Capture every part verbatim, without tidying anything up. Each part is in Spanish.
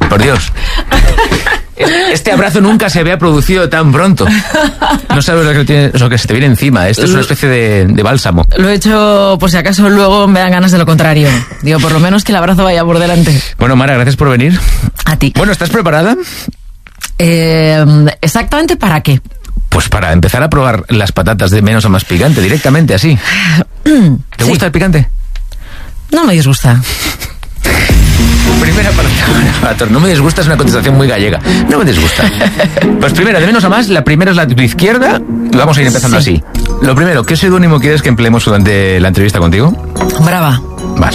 Por Dios. Este abrazo nunca se había producido tan pronto. No sabes lo que, tiene, lo que se te viene encima. Esto es una especie de, de bálsamo. Lo he hecho por si acaso luego me dan ganas de lo contrario. Digo, por lo menos que el abrazo vaya por delante. Bueno, Mara, gracias por venir. A ti. Bueno, ¿estás preparada? Eh, ¿Exactamente para qué? Pues para empezar a probar las patatas de menos a más picante, directamente, así. ¿Te Sí. gusta el picante? No me disgusta. Primera palabra, no me disgusta, es una contestación muy gallega. No me disgusta. Pues primera, de menos a más, la primera es la de tu izquierda. Vamos a ir empezando Sí. así. Lo primero, ¿qué seudónimo quieres que empleemos durante la entrevista contigo? Brava. Vale.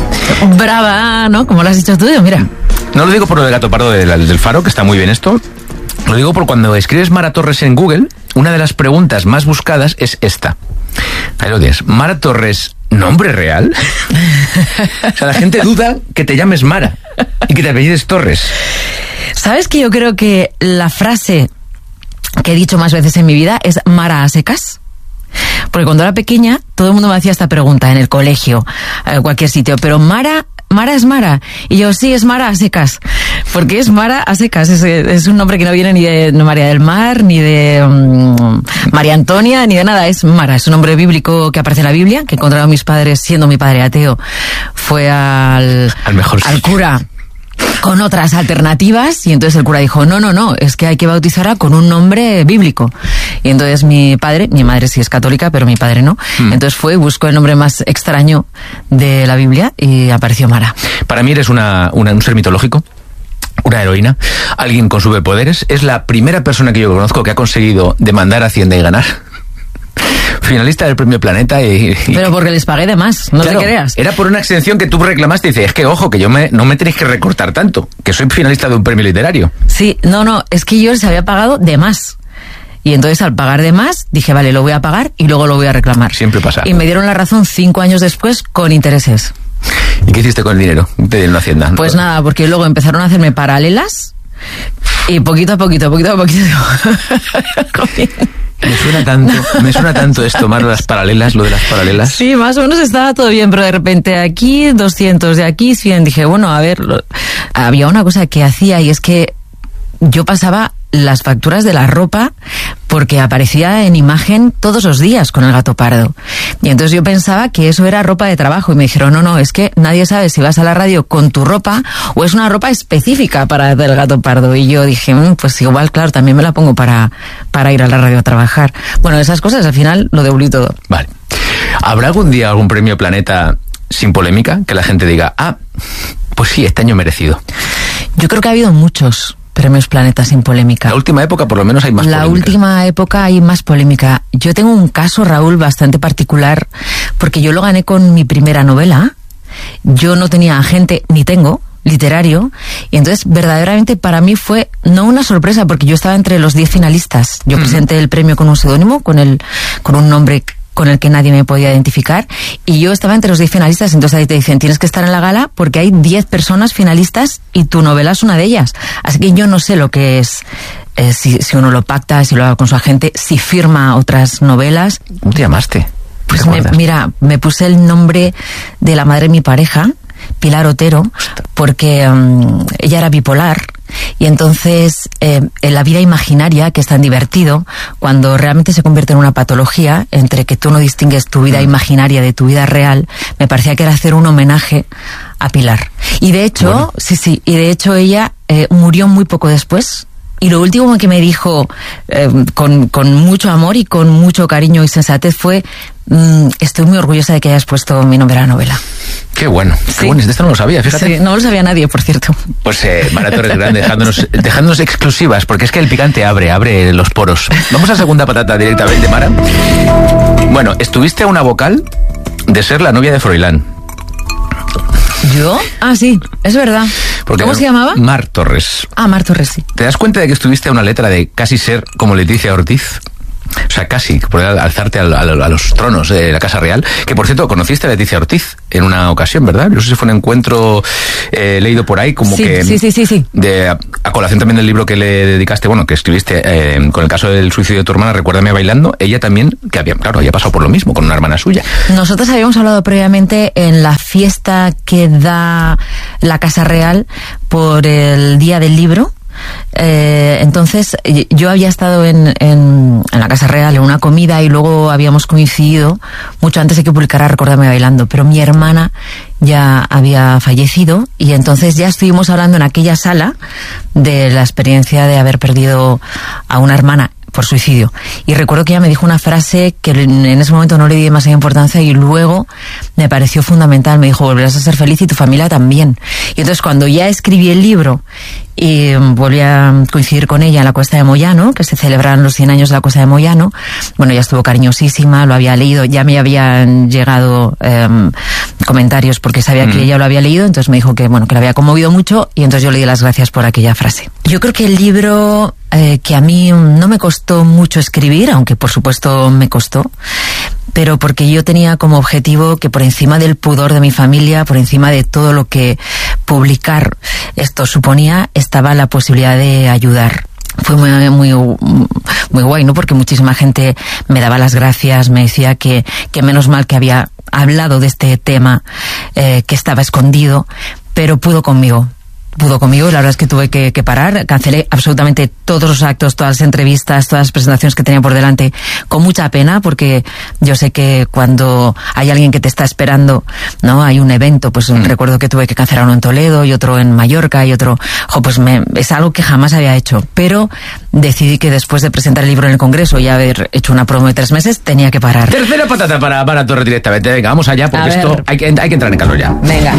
Brava, ¿no? Como lo has dicho tú, yo, mira. No lo digo por lo de Gato Pardo del, del Faro, que está muy bien esto. Lo digo por cuando escribes Mara Torres en Google, una de las preguntas más buscadas es esta. Ahí lo tienes. Mara Torres, ¿nombre real? O sea, la gente duda que te llames Mara y que te apellides Torres. ¿Sabes que yo creo que la frase que he dicho más veces en mi vida es Mara a secas? Porque cuando era pequeña todo el mundo me hacía esta pregunta en el colegio, en cualquier sitio, pero Mara... Mara es Mara. Y yo, sí, es Mara a secas. Porque es Mara a secas. Es, es un nombre que no viene ni de María del Mar, ni de um, María Antonia, ni de nada. Es Mara. Es un nombre bíblico que aparece en la Biblia, que encontraron mis padres, siendo mi padre ateo. Fue al, Al mejor al cura con otras alternativas, y entonces el cura dijo, no, no, no, es que hay que bautizarla con un nombre bíblico. Y entonces mi padre, mi madre sí es católica, pero mi padre no, mm. entonces fue, buscó el nombre más extraño de la Biblia y apareció Mara. Para mí eres una, una, un ser mitológico, una heroína, alguien con superpoderes. Es la primera persona que yo conozco que ha conseguido demandar a Hacienda y ganar. Finalista del Premio Planeta y, y... Pero porque les pagué de más, no claro, te creas. Era por una exención que tú reclamaste y dices, es que ojo, que yo me, no me tenéis que recortar tanto, que soy finalista de un premio literario. Sí, no, no, es que yo les había pagado de más. Y entonces al pagar de más, dije, vale, lo voy a pagar y luego lo voy a reclamar. Siempre pasa. Y me dieron la razón cinco años después con intereses. ¿Y qué hiciste con el dinero? Te dieron Hacienda. Pues nada, porque luego empezaron a hacerme paralelas y poquito a poquito, poquito a poquito... Me suena tanto, me suena tanto esto, Mar, las paralelas, lo de las paralelas. Sí, más o menos estaba todo bien, pero de repente aquí doscientos, de aquí cien, dije, bueno, a ver, lo... había una cosa que hacía y es que yo pasaba las facturas de la ropa porque aparecía en imagen todos los días con el Gato Pardo. Y entonces yo pensaba que eso era ropa de trabajo y me dijeron, no, no, es que nadie sabe si vas a la radio con tu ropa o es una ropa específica para el Gato Pardo. Y yo dije, mmm, pues igual, claro, también me la pongo para, para ir a la radio a trabajar. Bueno, esas cosas al final lo devolví todo. Vale. ¿Habrá algún día algún premio Planeta sin polémica? Que la gente diga, ah, pues sí, este año merecido. Yo creo que ha habido muchos premios Planeta sin polémica. La última época por lo menos hay más la polémica. La última época hay más polémica. Yo tengo un caso, Raúl, bastante particular, porque yo lo gané con mi primera novela. Yo no tenía agente, ni tengo, literario, y entonces verdaderamente para mí fue no una sorpresa, porque yo estaba entre los diez finalistas. Yo mm. presenté el premio con un seudónimo, con el, con un nombre con el que nadie me podía identificar, y yo estaba entre los diez finalistas. Entonces ahí te dicen, tienes que estar en la gala porque hay diez personas finalistas y tu novela es una de ellas. Así que yo no sé lo que es, eh, si, si uno lo pacta, si lo haga con su agente, si firma otras novelas. ¿Cómo te llamaste? Pues me, mira, me puse el nombre de la madre de mi pareja, Pilar Otero, porque um, ella era bipolar. Y entonces, eh, en la vida imaginaria, que es tan divertido, cuando realmente se convierte en una patología, entre que tú no distingues tu vida imaginaria de tu vida real, me parecía que era hacer un homenaje a Pilar. Y de hecho, bueno. sí, sí, y de hecho ella eh, murió muy poco después. Y lo último que me dijo, eh, con, con mucho amor y con mucho cariño y sensatez, fue, mmm, estoy muy orgullosa de que hayas puesto mi nombre a la novela. Qué bueno, qué sí. bueno, esto no lo sabía, fíjate. Sí, no lo sabía nadie, por cierto. Pues eh, Mara Torres Grande, dejándonos, dejándonos exclusivas, porque es que el picante abre, abre los poros. Vamos a segunda patata directamente, Mara. Bueno, estuviste a una vocal de ser la novia de Froilán. ¿Yo? Ah, sí, es verdad. Porque ¿Cómo se llamaba? Mar Torres. Ah, Mar Torres, sí. ¿Te das cuenta de que estuviste a una letra de casi ser como Leticia Ortiz? O sea, casi, poder alzarte a, a, a los tronos de la Casa Real. Que, por cierto, conociste a Leticia Ortiz en una ocasión, ¿verdad? No sé si fue un encuentro eh, leído por ahí, como sí, que... Sí, sí, sí, sí. De, a, a colación también del libro que le dedicaste, bueno, que escribiste eh, con el caso del suicidio de tu hermana, Recuérdame bailando. Ella también, que había, claro, había pasado por lo mismo con una hermana suya. Nosotros habíamos hablado previamente en la fiesta fiesta que da la Casa Real por el Día del Libro. Eh, entonces yo había estado en, en, en la Casa Real en una comida y luego habíamos coincidido mucho antes de que publicara Recórdame Bailando, pero mi hermana ya había fallecido y entonces ya estuvimos hablando en aquella sala de la experiencia de haber perdido a una hermana por suicidio. Y recuerdo que ella me dijo una frase que en ese momento no le di demasiada importancia y luego me pareció fundamental. Me dijo, volverás a ser feliz y tu familia también. Y entonces cuando ya escribí el libro y volví a coincidir con ella en la Cuesta de Moyano, que se celebraron los cien años de la Cuesta de Moyano, bueno, ya estuvo cariñosísima, lo había leído, ya me habían llegado eh, comentarios porque sabía mm. que ella lo había leído, entonces me dijo que, bueno, que le había conmovido mucho y entonces yo le di las gracias por aquella frase. Yo creo que el libro eh, que a mí no me costó mucho escribir, aunque por supuesto me costó, pero porque yo tenía como objetivo que por encima del pudor de mi familia, por encima de todo lo que publicar esto suponía, estaba la posibilidad de ayudar. Fue muy, muy, muy guay, ¿no? Porque muchísima gente me daba las gracias, me decía que, que menos mal que había hablado de este tema eh, que estaba escondido, pero pudo conmigo. pudo conmigo y la verdad es que tuve que, que parar, cancelé absolutamente todos los actos, todas las entrevistas, todas las presentaciones que tenía por delante con mucha pena, porque yo sé que cuando hay alguien que te está esperando, ¿no? Hay un evento, pues mm. recuerdo que tuve que cancelar uno en Toledo y otro en Mallorca y otro, jo, pues me, es algo que jamás había hecho, pero decidí que después de presentar el libro en el Congreso y haber hecho una promo de tres meses, tenía que parar. Tercera patata para, para Torres directamente, venga, vamos allá, porque esto hay que, hay que entrar en calor ya. Venga.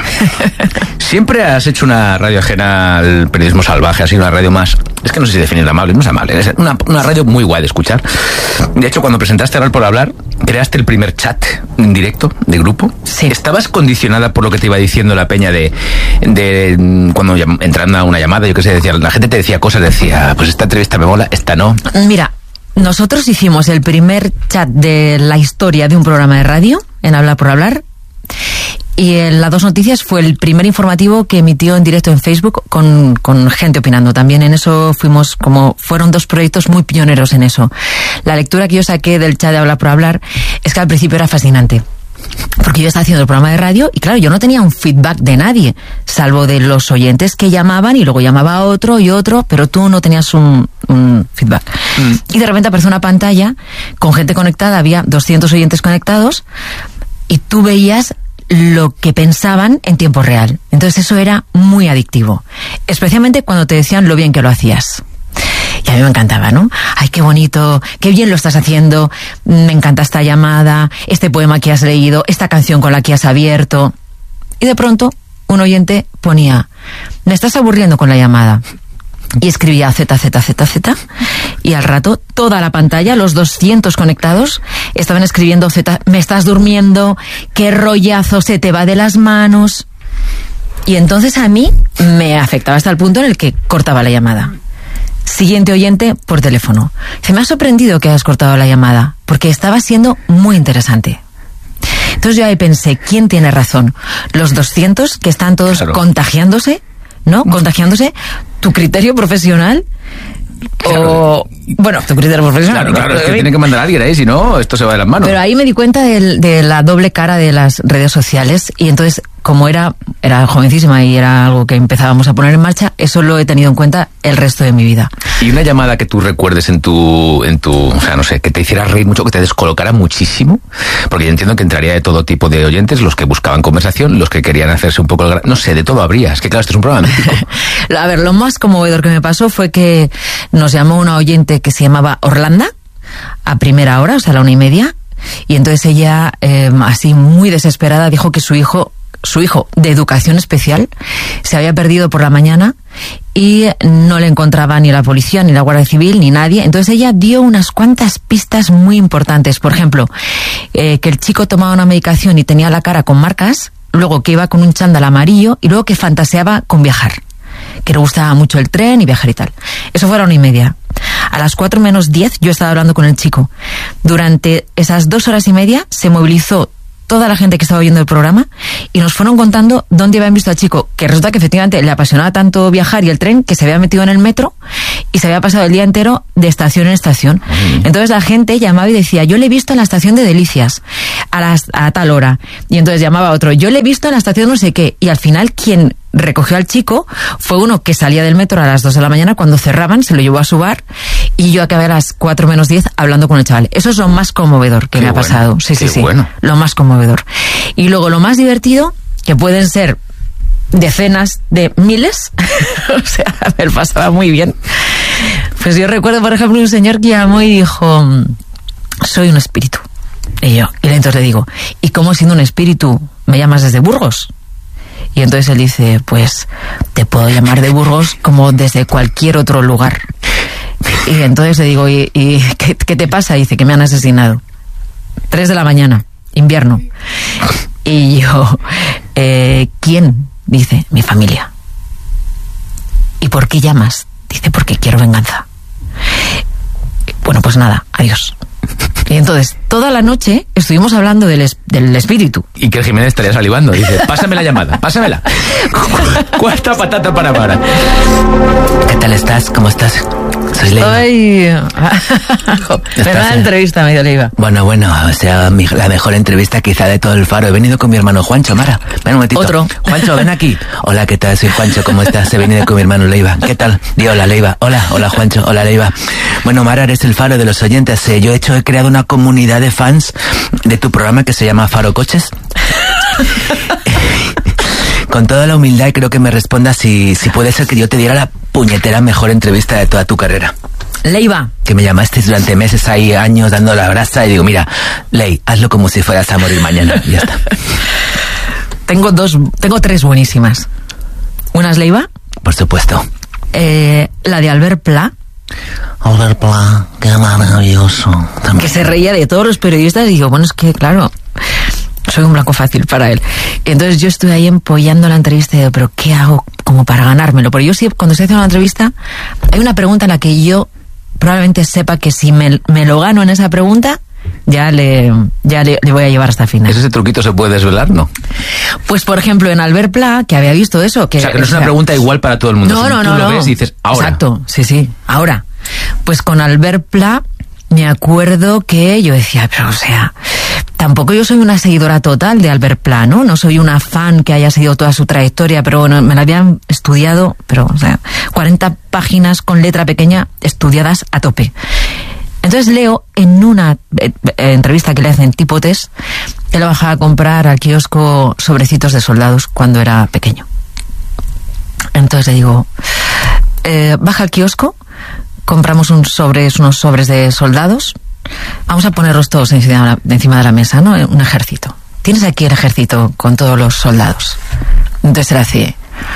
Siempre has hecho una radio ajena al periodismo salvaje, así una radio más, es que no sé si definirla amable, no es amable, es una, una radio muy guay de escuchar. De hecho, cuando presentaste Hablar por Hablar, creaste el primer chat en directo de grupo. Sí. ¿Estabas condicionada por lo que te iba diciendo la peña de, de cuando entrando a una llamada, yo qué sé, decía, la gente te decía cosas, decía, pues esta entrevista me mola, esta no? Mira, nosotros hicimos el primer chat de la historia de un programa de radio, en Hablar por Hablar, y en La Dos Noticias fue el primer informativo que emitió en directo en Facebook con, con gente opinando. También en eso fuimos como, fueron dos proyectos muy pioneros en eso. La lectura que yo saqué del chat de Hablar por Hablar es que al principio era fascinante. Porque yo estaba haciendo el programa de radio y claro, yo no tenía un feedback de nadie, salvo de los oyentes que llamaban y luego llamaba a otro y otro, pero tú no tenías un, un feedback. Mm. Y de repente apareció una pantalla con gente conectada, había doscientos oyentes conectados y tú veías lo que pensaban en tiempo real. Entonces eso era muy adictivo, especialmente cuando te decían lo bien que lo hacías. Y a mí me encantaba, ¿no? Ay, qué bonito, qué bien lo estás haciendo, me encanta esta llamada, este poema que has leído, esta canción con la que has abierto. Y de pronto un oyente ponía, me estás aburriendo con la llamada. Y escribía Z, Z, Z, Z, y al rato toda la pantalla, los doscientos conectados, estaban escribiendo Z, me estás durmiendo, qué rollazo se te va de las manos. Y entonces a mí me afectaba hasta el punto en el que cortaba la llamada. Siguiente oyente por teléfono. Se me ha sorprendido que hayas cortado la llamada, porque estaba siendo muy interesante. Entonces yo ahí pensé, ¿quién tiene razón? ¿Los doscientos que están todos claro. contagiándose? ¿No? Contagiándose, tu criterio profesional claro. o... Bueno, tu criterio profesional. Claro, claro, es que tiene que mandar a alguien ahí, si no, esto se va de las manos. Pero ahí me di cuenta de, de la doble cara de las redes sociales y entonces, como era, era jovencísima y era algo que empezábamos a poner en marcha, eso lo he tenido en cuenta el resto de mi vida. ¿Y una llamada que tú recuerdes en tu, en tu, o sea, no sé, que te hiciera reír mucho, que te descolocara muchísimo? Porque yo entiendo que entraría de todo tipo de oyentes, los que buscaban conversación, los que querían hacerse un poco, no sé, de todo habría. Es que claro, esto es un programa mítico. A ver, lo más conmovedor que me pasó fue que nos llamó una oyente que se llamaba Orlando a primera hora, o sea, a la una y media, y entonces ella, eh, así muy desesperada, dijo que su hijo su hijo de educación especial se había perdido por la mañana y no le encontraba ni la policía, ni la Guardia Civil, ni nadie. Entonces ella dio unas cuantas pistas muy importantes. Por ejemplo, eh, que el chico tomaba una medicación y tenía la cara con marcas, luego que iba con un chándal amarillo y luego que fantaseaba con viajar, que le gustaba mucho el tren y viajar y tal. Eso fue a la una y media. A las cuatro menos diez yo estaba hablando con el chico. Durante esas dos horas y media se movilizó toda la gente que estaba oyendo el programa y nos fueron contando dónde habían visto al chico, que resulta que efectivamente le apasionaba tanto viajar y el tren que se había metido en el metro y se había pasado el día entero de estación en estación. Mm. Entonces la gente llamaba y decía, yo le he visto en la estación de Delicias a, las, a tal hora. Y entonces llamaba a otro, yo le he visto en la estación no sé qué. Y al final quien recogió al chico fue uno que salía del metro a las dos de la mañana cuando cerraban, se lo llevó a su bar y yo acabé a las cuatro menos diez hablando con el chaval. Eso es lo más conmovedor que qué me ha bueno, pasado. Sí, sí, sí. Bueno. Lo más conmovedor. Y luego lo más divertido, que pueden ser decenas de miles, o sea, me lo pasaba muy bien. Pues yo recuerdo, por ejemplo, un señor que llamó y dijo, soy un espíritu. Y yo, y entonces le digo, ¿y cómo siendo un espíritu me llamas desde Burgos? Y entonces él dice, pues te puedo llamar de Burgos como desde cualquier otro lugar. Y entonces le digo, ¿y, y qué, qué te pasa? Y dice que me han asesinado. Tres de la mañana, invierno. Y yo, eh, ¿quién? Dice, mi familia. ¿Y por qué llamas? Dice, porque quiero venganza. Bueno, pues nada, adiós. Y entonces, toda la noche estuvimos hablando del, es, del espíritu. Y que el Jiménez estaría salivando. Dice, pásame la llamada, pásamela. Cuarta patata para para. ¿Qué tal estás? ¿Cómo estás? Soy Leiva. Ay, menuda entrevista, medio Leiva. Bueno, bueno, o sea, mi, la mejor entrevista quizá de todo el Faro. He venido con mi hermano Juancho, Mara. Ven un momentito. Otro. Juancho, ven aquí. Hola, ¿qué tal? Soy Juancho, ¿cómo estás? He venido con mi hermano Leiva. ¿Qué tal? Di hola, Leiva. Hola, hola, Juancho. Hola, Leiva. Bueno, Mara, eres el Faro de los oyentes. Eh, yo he hecho, he creado una comunidad de fans de tu programa que se llama Faro Coches. Con toda la humildad, creo que me respondas si, si puede ser que yo te diera la puñetera mejor entrevista de toda tu carrera. Leiva. Que me llamaste durante meses ahí, años, dando la brasa y digo, mira, Ley, hazlo como si fueras a morir mañana. Y ya está. Tengo dos, tengo tres buenísimas. Una es Leiva. Por supuesto. Eh, la de Albert Pla. Albert Pla, qué maravilloso. También. Que se reía de todos los periodistas y digo, bueno, es que claro, soy un blanco fácil para él. Entonces yo estuve ahí empollando la entrevista y digo, pero ¿qué hago como para ganármelo? Porque yo sí, cuando estoy haciendo una entrevista, hay una pregunta en la que yo probablemente sepa que si me, me lo gano en esa pregunta, ya le ya le, le voy a llevar hasta el final. ¿Ese truquito se puede desvelar? No. Pues por ejemplo en Albert Pla, que había visto eso. Que, o sea, que no es o sea, una pregunta igual para todo el mundo. No, si no, tú no. lo no. ves y dices, ahora. Exacto, sí, sí, ahora. Pues con Albert Pla me acuerdo que yo decía, pero o sea, tampoco yo soy una seguidora total de Albert Pla, ¿no? No soy una fan que haya seguido toda su trayectoria, pero bueno, me la habían estudiado, pero o sea, cuarenta páginas con letra pequeña estudiadas a tope. Entonces leo en una eh, eh, entrevista que le hacen tipo test, que lo bajaba a comprar al kiosco sobrecitos de soldados cuando era pequeño. Entonces le digo, eh, baja al kiosco, compramos un sobres, unos sobres de soldados, vamos a ponerlos todos encima, encima de la mesa, ¿no? Un ejército. Tienes aquí el ejército con todos los soldados. Entonces él hace...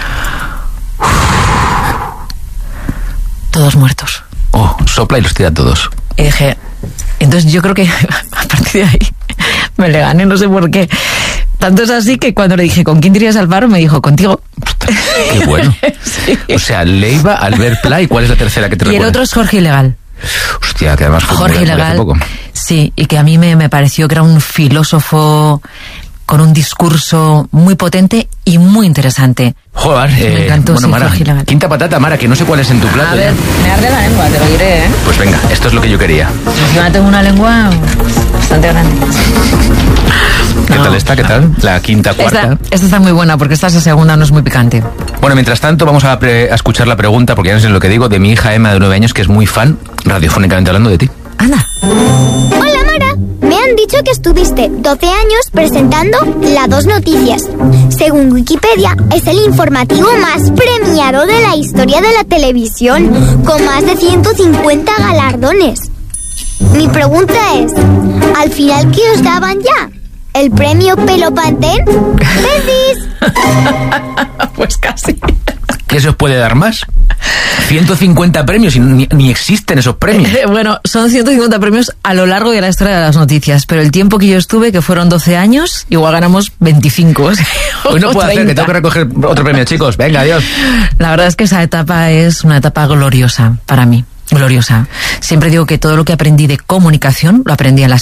Todos muertos. Oh, sopla y los tira todos. Y dije, entonces yo creo que a partir de ahí me le gané, no sé por qué. Tanto es así que cuando le dije, ¿con quién irías al Faro? Me dijo, contigo. Qué bueno. Sí. O sea, Leiva, Albert Pla, ¿y cuál es la tercera que te Y recuerdas? el otro es Jorge Ilegal. Hostia, que además fue Jorge muy- muy hace Ilegal, poco. sí, y que a mí me, me pareció que era un filósofo con un discurso muy potente y muy interesante. Joder, Me eh, encantó, bueno, sí, Mara, Jorge Ilegal. quinta patata, Mara, que no sé cuál es en tu plato. A ver, ya. me arde la lengua, te lo diré, ¿eh? Pues venga, esto es lo que yo quería. Encima tengo una lengua bastante grande. ¿Qué No. tal está? ¿Qué tal? La quinta, cuarta. Esta, esta está muy buena porque esta es la segunda, no es muy picante. Bueno, mientras tanto vamos a, pre- a escuchar la pregunta, porque ya no sé lo que digo, de mi hija Emma de nueve años, que es muy fan, radiofónicamente hablando, de ti. Anda. Hola Mara, me han dicho que estuviste doce años presentando La Dos Noticias. Según Wikipedia, es el informativo más premiado de la historia de la televisión, con más de ciento cincuenta galardones. Mi pregunta es, ¿al final qué os daban ya? ¿El premio Pelo Pantén? ¡Besis! Pues casi. ¿Qué se os puede dar más? ciento cincuenta premios y ni, ni existen esos premios. Eh, bueno, son ciento cincuenta premios a lo largo de la historia de las noticias, pero el tiempo que yo estuve, que fueron doce años, igual ganamos veinticinco. Hoy no o puedo hacer, que treinta. tengo que recoger otro premio, chicos. Venga, adiós. La verdad es que esa etapa es una etapa gloriosa para mí, gloriosa. Siempre digo que todo lo que aprendí de comunicación lo aprendí en la SER.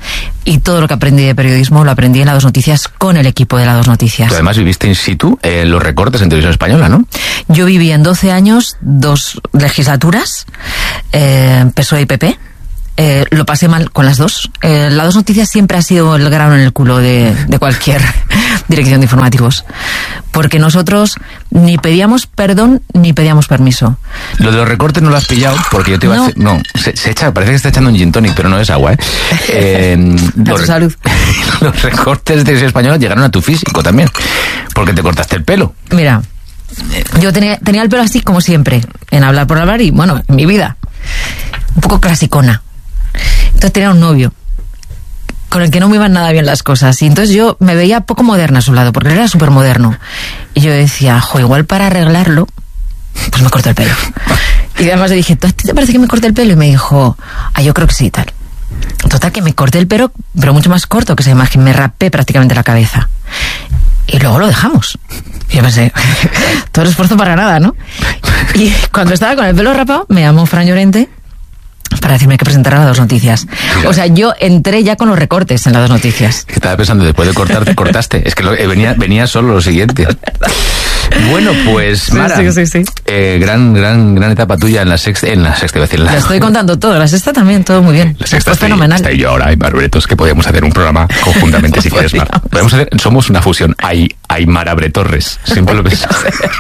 y todo lo que aprendí de periodismo lo aprendí en La Dos Noticias con el equipo de La Dos Noticias. Tú además viviste in situ eh, los recortes en Televisión Española, ¿no? Yo viví en doce años, dos legislaturas, eh, P S O E y P P. Eh, lo pasé mal con las dos. Eh, La Dos Noticias siempre ha sido el grano en el culo de, de cualquier dirección de informativos. Porque nosotros ni pedíamos perdón ni pedíamos permiso. Lo de los recortes no lo has pillado porque yo te iba no. a hacer... No, se, se echa, parece que está echando un gin tonic, pero no es agua, ¿eh? eh a tu los, salud. Los recortes de Televisión Española llegaron a tu físico también, porque te cortaste el pelo. Mira, yo tenía, tenía el pelo así como siempre, en hablar por hablar y, bueno, en mi vida. Un poco clasicona. Entonces tenía un novio con el que no me iban nada bien las cosas y entonces yo me veía poco moderna a su lado porque él era súper moderno y yo decía, jo, igual para arreglarlo pues me corto el pelo. Y además le dije, ¿a ti te parece que me corte el pelo? Y me dijo, ah, yo creo que sí, tal. Total, que me corté el pelo, pero mucho más corto que esa imagen, me rapé prácticamente la cabeza y luego lo dejamos. Y yo pensé, todo el esfuerzo para nada, ¿no? Y cuando estaba con el pelo rapado me llamó Fran Llorente para decirme que presentara Las Dos Noticias. O sea, yo entré ya con los recortes en Las Dos Noticias. Que estaba pensando, después de cortar, te cortaste. Es que lo, eh, venía, venía solo lo siguiente. Bueno, pues, Mara, sí, sí, sí, sí. Eh, gran, gran, gran etapa tuya en la sexta, en la sexta, iba a decir, la... La estoy contando todo, la sexta también, todo muy bien. La sexta fue estoy, fenomenal. estoy yo ahora, Aymar Bretos, que podíamos hacer un programa conjuntamente si quieres, Mar. Podemos hacer, somos una fusión, Ay, Aymar Bretorres, siempre lo pensé.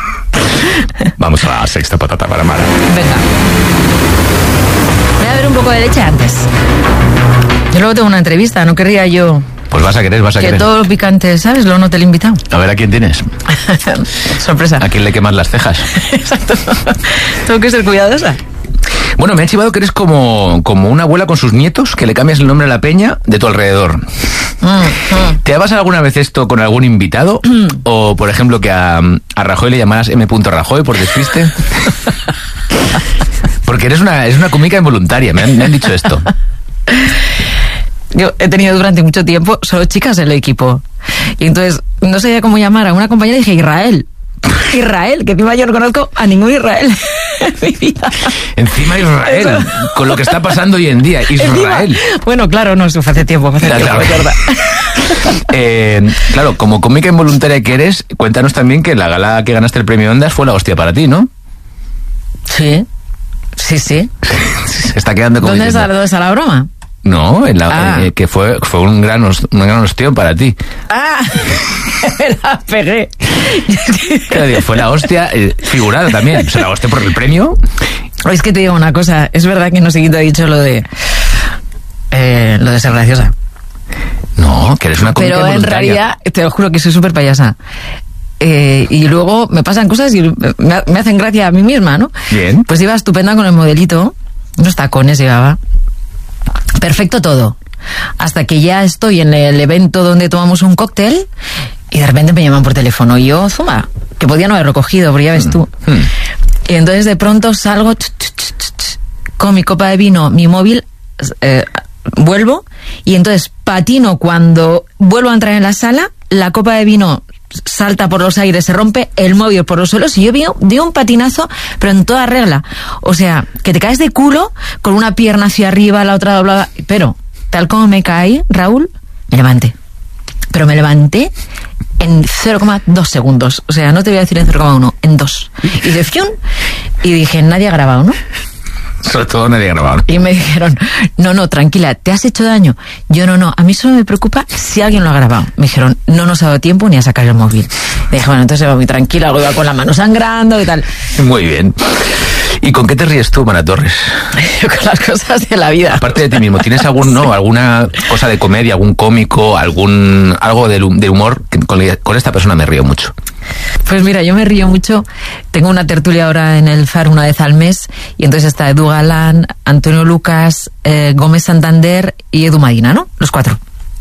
Vamos a la sexta patata para Mara. Venga. Voy a ver un poco de leche antes. Yo luego tengo una entrevista, no querría yo... Pues vas a querer, vas a que querer. Que todo lo picante, ¿sabes? Lo no te lo he invitado. A ver, ¿a quién tienes? Sorpresa. ¿A quién le quemas las cejas? Exacto. Tengo que ser cuidadosa. Bueno, me ha chivado que eres como, como una abuela con sus nietos, que le cambias el nombre a la peña de tu alrededor. Mm, mm. ¿Te ha pasado alguna vez esto con algún invitado? Mm. O, por ejemplo, que a, a Rajoy le llamaras M. Rajoy por despiste. Porque eres una, es una cómica involuntaria, me han, me han dicho esto. Yo he tenido durante mucho tiempo solo chicas en el equipo. Y entonces no sabía cómo llamar a una compañera y dije Israel. Israel, que encima yo no conozco a ningún Israel en mi vida. Encima Israel, eso. Con lo que está pasando hoy en día, Israel. Encima, bueno, claro, no, eso fue hace tiempo, fue hace tiempo, claro. Es verdad. eh, claro, como cómica involuntaria que eres, cuéntanos también que la gala que ganaste el premio Ondas fue la hostia para ti, ¿no? Sí, sí, sí. Se está quedando como ¿Dónde está, ¿Dónde está la broma? No, en la, ah. eh, que fue, fue un gran, un gran ostión para ti. Ah, me la pegué. Claro, digo, fue la hostia eh, figurada también. O sea, la hostia por el premio. Es que te digo una cosa, es verdad que no sé quién te ha dicho lo de eh, lo de ser graciosa. No, que eres una cómica Pero en realidad, te lo juro que soy súper payasa. Eh, y luego me pasan cosas y me, me hacen gracia a mí misma, ¿no? Bien. Pues iba estupenda con el modelito, unos tacones llevaba. Perfecto todo. Hasta que ya estoy en el evento donde tomamos un cóctel y de repente me llaman por teléfono. Y yo, zumba, que podía no haberlo cogido, pero ya ves tú. Mm. Mm. Y entonces de pronto salgo ch, ch, ch, ch, ch, con mi copa de vino, mi móvil, eh, vuelvo y entonces patino cuando vuelvo a entrar en la sala, la copa de vino salta por los aires, se rompe, el móvil por los suelos y yo vi, di un patinazo, pero en toda regla. O sea, que te caes de culo con una pierna hacia arriba, la otra doblada, pero tal como me caí, Raúl, me levanté. Pero me levanté en cero coma dos segundos. O sea, no te voy a decir en cero coma uno, en dos. Y de fiun, y dije, nadie ha grabado, ¿no? Sobre todo nadie ha grabado. Y me dijeron, no, no, tranquila, ¿te has hecho daño? Yo, no, no, a mí solo me preocupa si alguien lo ha grabado. Me dijeron, no nos ha dado tiempo ni a sacar el móvil. Me dije, bueno, entonces iba muy tranquila, algo iba con la mano sangrando y tal. Muy bien. ¿Y con qué te ríes tú, Mara Torres? Con las cosas de la vida. Aparte de ti mismo, ¿tienes algún, no, alguna cosa de comedia, algún cómico, algún, algo de, de humor? Que con, con esta persona me río mucho. Pues mira, yo me río mucho. Tengo una tertulia ahora en el Faro una vez al mes y entonces está Edu Galán, Antonio Lucas, eh, Gómez Santander y Edu Madina, ¿no? Los cuatro.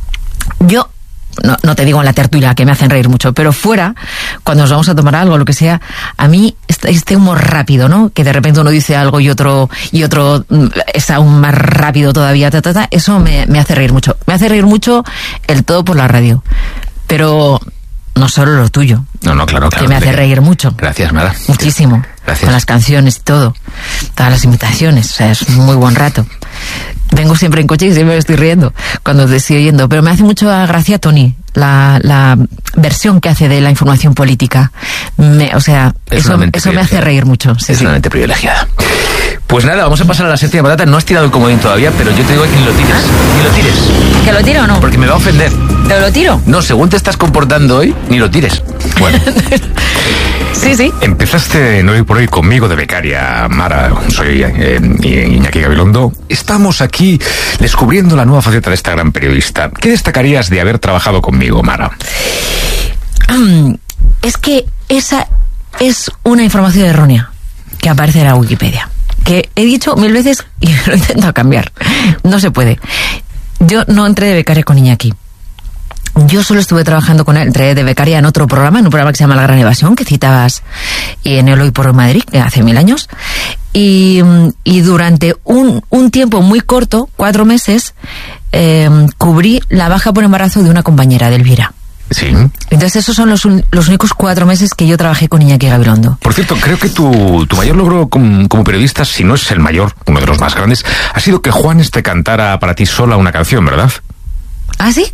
Yo no, no te digo en la tertulia que me hacen reír mucho, pero fuera, cuando nos vamos a tomar algo, lo que sea, a mí este, este humor rápido, ¿no? Que de repente uno dice algo y otro y otro es aún más rápido todavía, ta, ta, ta, eso me, me hace reír mucho. Me hace reír mucho el todo por la radio. Pero no solo lo tuyo. No, no, claro, claro. Que me hace reír mucho. Gracias, Mara. Muchísimo. Gracias. Con las canciones y todo. Todas las invitaciones. O sea, es un muy buen rato. Vengo siempre en coche y siempre me estoy riendo cuando te estoy oyendo. Pero me hace mucho gracia, Tony, la, la versión que hace de la información política. Me, o sea, Es eso, una mente eso me hace reír mucho. Sí, es sí. una mente privilegiada. Pues nada, vamos a pasar a la séptima patata. No has tirado el comodín todavía, pero yo te digo que ni lo tires. Ni lo tires. ¿Que lo tiro o no? Porque me va a ofender. ¿Te lo tiro? No, según te estás comportando hoy, ni lo tires. Bueno. Sí, sí. Empezaste no hoy por hoy conmigo de becaria, Mara. Soy eh, Iñaki Gabilondo. Estamos aquí descubriendo la nueva faceta de esta gran periodista. ¿Qué destacarías de haber trabajado conmigo, Mara? Um, es que esa es una información errónea que aparece en la Wikipedia. Que he dicho mil veces y lo he intentado cambiar. No se puede. Yo no entré de becaria con Iñaki. Yo solo estuve trabajando con él, entré de becaria en otro programa, en un programa que se llama La Gran Evasión, que citabas en el Hoy por Madrid, hace mil años. Y, y durante un, un tiempo muy corto, cuatro meses, eh, cubrí la baja por embarazo de una compañera, de Elvira. Sí. Entonces esos son los, los únicos cuatro meses que yo trabajé con Iñaki Gabilondo. Por cierto, creo que tu, tu mayor logro como, como periodista, si no es el mayor, uno de los más grandes, ha sido que Juanes te cantara para ti sola una canción, ¿verdad? ¿Ah, sí?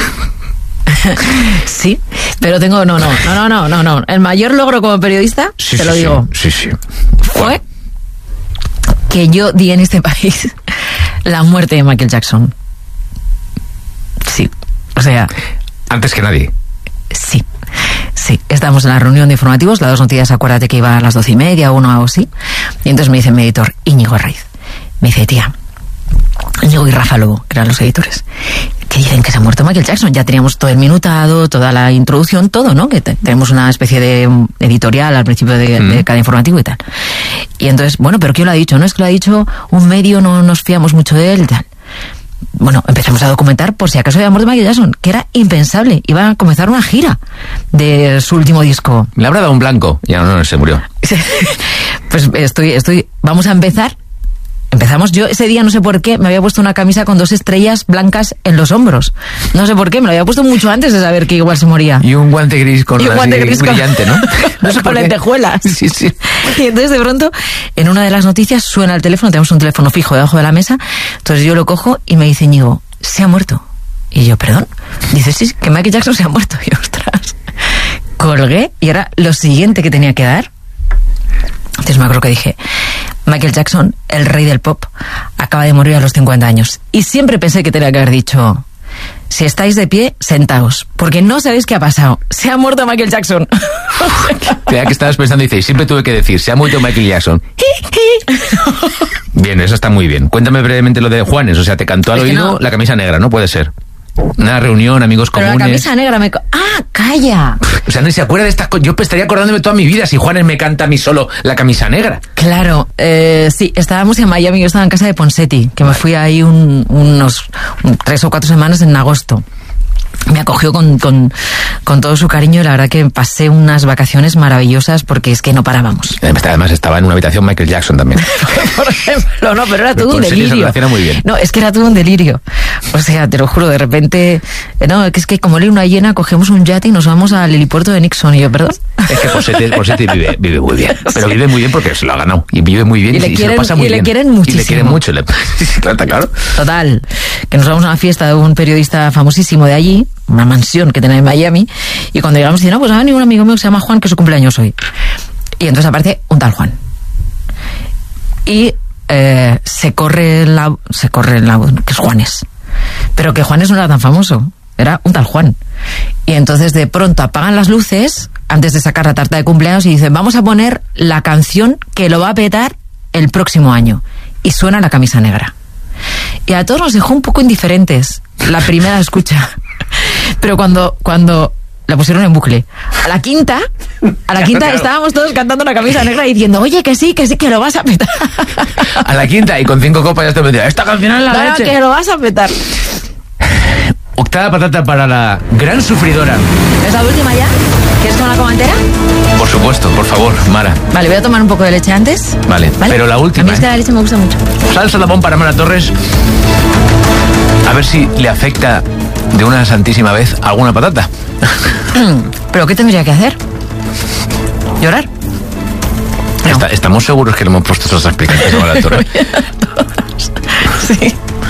Sí, pero tengo... No, no, no, no, no, no, no. El mayor logro como periodista, Sí, te sí, lo sí, digo, Sí, sí. fue que yo di en este país la muerte de Michael Jackson. Sí, o sea... Antes que nadie. Sí, sí. Estamos en la reunión de informativos, las dos noticias, acuérdate que iba a las doce y media, uno o algo así. Y entonces me dice mi editor, Íñigo Arraiz. Me dice, tía, Íñigo y Rafa Lobo, que eran los editores, que dicen que se ha muerto Michael Jackson. Ya teníamos todo el minutado, toda la introducción, todo, ¿no? Que te, tenemos una especie de editorial al principio de, mm. de cada informativo y tal. Y entonces, bueno, pero ¿quién lo ha dicho? No es que lo ha dicho un medio, no nos fiamos mucho de él y tal. Bueno, empezamos a documentar por si acaso había muerto Michael Jackson, que era impensable. Iba a comenzar una gira de su último disco. Le habrá dado un blanco. Ya no, no, se murió. Pues estoy, estoy, vamos a empezar. Empezamos, yo ese día no sé por qué me había puesto una camisa con dos estrellas blancas en los hombros. No sé por qué, me lo había puesto mucho antes de saber que igual se moría. Y un guante gris con y un guante gris brillante, con... ¿no? No sé con lentejuelas. Sí, sí. Y entonces de pronto, en una de las noticias suena el teléfono, tenemos un teléfono fijo debajo de la mesa, entonces yo lo cojo y me dice Íñigo, se ha muerto. Y yo, ¿perdón? Dice, sí, que Michael Jackson se ha muerto. Y ostras, colgué y era lo siguiente que tenía que dar. Entonces me acuerdo que dije, Michael Jackson, el rey del pop, acaba de morir a los cincuenta años. Y siempre pensé que tenía que haber dicho, si estáis de pie, sentaos, porque no sabéis qué ha pasado. Se ha muerto Michael Jackson. Vea que estabas pensando y dices, siempre tuve que decir, se ha muerto Michael Jackson. Bien, eso está muy bien. Cuéntame brevemente lo de Juanes, o sea, te cantó al es oído no. la camisa negra, ¿no? Puede ser. Una reunión, amigos Pero comunes. la camisa negra me... ¡Ah, calla! O sea, no se acuerda de estas cosas. Yo estaría acordándome toda mi vida si Juanes me canta a mí solo la camisa negra. Claro, eh, sí, estábamos en Miami, yo estaba en casa de Ponseti, que me fui ahí un, unos un, tres o cuatro semanas en agosto. Me acogió con, con, con todo su cariño y la verdad que pasé unas vacaciones maravillosas porque es que no parábamos. Además estaba en una habitación Michael Jackson también. Por ejemplo, no, pero era todo un delirio. Se relaciona muy bien. No, es que era todo un delirio. O sea, te lo juro, de repente, no, es que como luna llena cogemos un yate y nos vamos al helipuerto de Nixon y yo, perdón. Es que Posetti, Posetti vive, vive muy bien. Pero sí. vive muy bien porque se lo ha ganado. Y vive muy bien y, y, le, y quieren, se lo pasa muy y bien. le quieren muchísimo. Y le quieren mucho. Le... Sí, claro, claro. Total. Que nos vamos a una fiesta de un periodista famosísimo de allí, una mansión que tenía en Miami, y cuando llegamos dice, no, pues ha venido un amigo mío que se llama Juan, que es su cumpleaños hoy. Y entonces aparece un tal Juan. Y eh, se corre la... se corre la... que es Juanes. Pero que Juanes no era tan famoso. Era un tal Juan. Y entonces de pronto apagan las luces antes de sacar la tarta de cumpleaños y dicen, vamos a poner la canción que lo va a petar el próximo año. Y suena La camisa negra. Y a todos nos dejó un poco indiferentes la primera escucha. Pero cuando, cuando la pusieron en bucle, a la quinta, a la quinta estábamos todos cantando La camisa negra y diciendo, oye, que sí, que sí, que lo vas a petar. A la quinta y con cinco copas ya te metía, esta canción es la no, leche. No, que lo vas a petar. Octava patata para la gran sufridora. ¿Es la última ya? ¿Quieres tomar la coma entera? Por supuesto, por favor, Mara. Vale, voy a tomar un poco de leche antes. Vale, ¿vale? Pero la última. A mí es que ¿eh? la leche me gusta mucho. Salsa Dapón para Mara Torres. A ver si le afecta de una santísima vez alguna patata. ¿Pero qué tendría que hacer? ¿Llorar? No. Está, ¿Estamos seguros que le hemos puesto esas explicaciones a Mara Torres? Sí.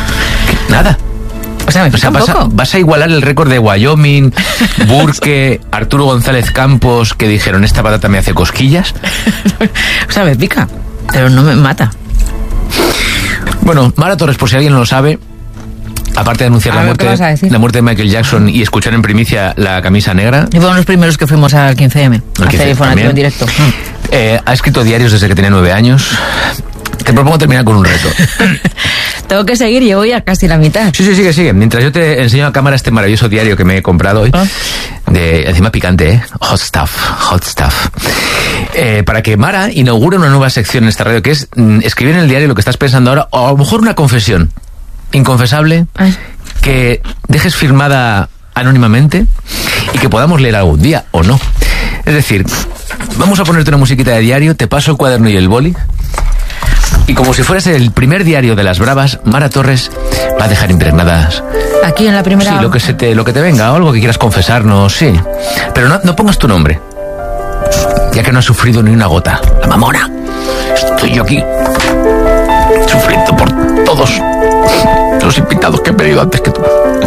Nada. O sea, me O sea, pica un vas a, poco. vas a igualar el récord de Wyoming, Burke, Arturo González Campos, que dijeron, esta patata me hace cosquillas. O sea, me pica, pero no me mata. Bueno, Mara Torres, por si alguien no lo sabe, aparte de anunciar A la ver, ¿qué muerte, vas a decir? la muerte de Michael Jackson y escuchar en primicia la camisa negra, Y fueron los primeros que fuimos al quince eme, a quince hacer informativo también. en directo. eh, ha escrito diarios desde que tenía nueve años. Te propongo terminar con un reto. Tengo que seguir, llevo ya casi la mitad. Sí, sí, sigue, sigue. Mientras yo te enseño a cámara este maravilloso diario que me he comprado hoy, Ah. de encima picante, ¿eh? Hot stuff, hot stuff. Eh, para que Mara inaugure una nueva sección en esta radio, que es mm, escribir en el diario lo que estás pensando ahora, o a lo mejor una confesión inconfesable, Ay. que dejes firmada anónimamente y que podamos leer algún día, o no. Es decir, vamos a ponerte una musiquita de diario, te paso el cuaderno y el boli, y como si fueras el primer diario de las bravas, Mara Torres va a dejar impregnadas, Aquí en la primera... sí, lo que se te, lo que te venga, o algo que quieras confesarnos, sí. Pero no, no pongas tu nombre, ya que no has sufrido ni una gota. La mamona. Estoy yo aquí, sufriendo por todos los invitados que he venido antes que tú.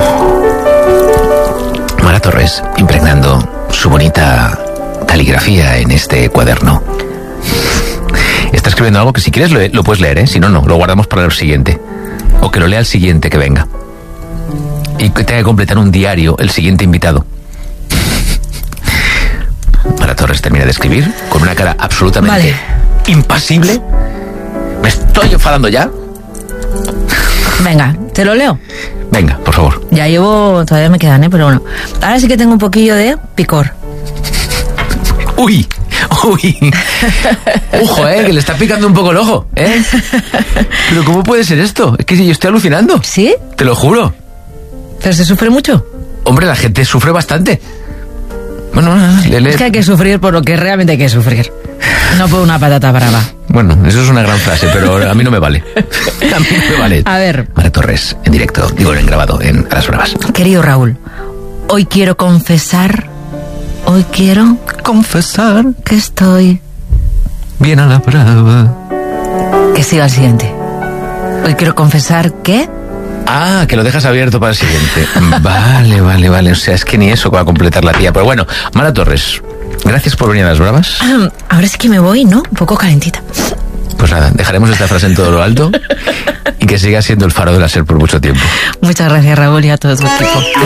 Mara Torres, impregnando su bonita caligrafía en este cuaderno. Está escribiendo algo que si quieres lo, lo puedes leer, ¿eh? Si no, no, lo guardamos para el siguiente. O que lo lea el siguiente que venga. Y que tenga que completar un diario el siguiente invitado. Mara Torres termina de escribir con una cara absolutamente Vale. impasible. Me estoy enfadando ya. Venga, ¿te lo leo? Venga, por favor. Ya llevo... Todavía me quedan, ¿eh? Pero bueno. Ahora sí que tengo un poquillo de picor. Uy, uy. Ojo, eh, que le está picando un poco el ojo, ¿eh? Pero ¿cómo puede ser esto? Es que yo estoy alucinando. ¿Sí? Te lo juro. ¿Pero se sufre mucho? Hombre, la gente sufre bastante. Bueno, le, le- Es que hay que sufrir por lo que realmente hay que sufrir. No por una patata brava. Bueno, eso es una gran frase, pero a mí no me vale. A mí no me vale. A ver. Mara Torres, en directo, digo en grabado, en A las Bravas. Querido Raúl, hoy quiero confesar... Hoy quiero Confesar que estoy... bien a la brava. Que siga el siguiente. Hoy quiero confesar que... Ah, que lo dejas abierto para el siguiente. Vale, vale, vale. O sea, es que ni eso va a completar la tía. Pero bueno, Mara Torres, gracias por venir a Las Bravas. Ahora sí que me voy, ¿no? Un poco calentita. Pues nada, dejaremos esta frase en todo lo alto y que siga siendo el faro de la SER por mucho tiempo. Muchas gracias, Raúl, y a todo tu equipo.